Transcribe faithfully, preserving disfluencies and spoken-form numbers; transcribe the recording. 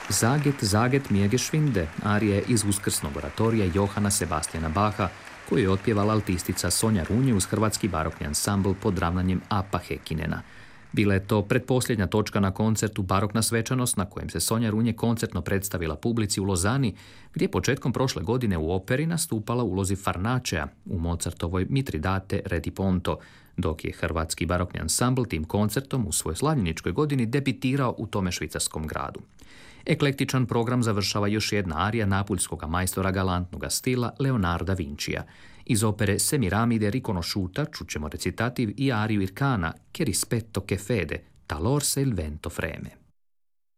Zaget, Zaget mir geschwinde, arije iz uskrsnog oratorija Johana Sebastiana Bacha, koju je otpjevala altistica Sonja Runje uz hrvatski barokni ansambl pod ravnanjem Apa Hekinena. Bila je to pretposljednja točka na koncertu Barokna svečanost na kojem se Sonja Runje koncertno predstavila publici u Lozani, gdje je početkom prošle godine u operi nastupala u ulozi Farnačea u Mozartovoj Mitridate Redi Ponto, dok je hrvatski barokni ansambl tim koncertom u svojoj slavljeničkoj godini debitirao u tome švicarskom gradu. Eklektičan program završava još jedna arija napuljskoga majstora galantnoga stila Leonarda Vincija. Iz opere Semiramide riconosciuta čućemo recitativ i ariju Irkana Che rispetto che fede, talor se il vento freme.